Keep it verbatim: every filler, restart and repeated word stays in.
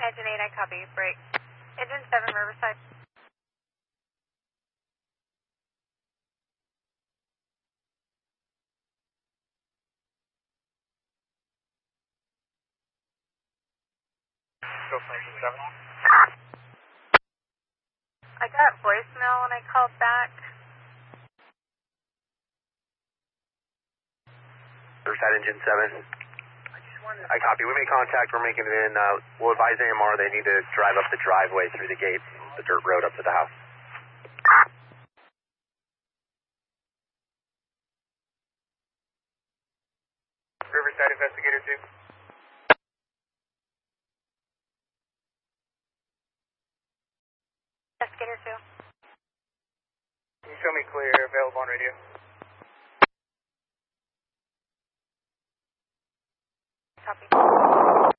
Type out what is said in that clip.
Engine eight, I copy. Break. Engine seven, Riverside. Go for engine seven. I got voicemail when I called back. Riverside, engine seven. I copy. We made contact. We're making it in. Uh, we'll advise A M R they need to drive up the driveway through the gate, the dirt road up to the house. Riverside, investigator two. Investigator two. Can you show me clear, available on radio? Copy.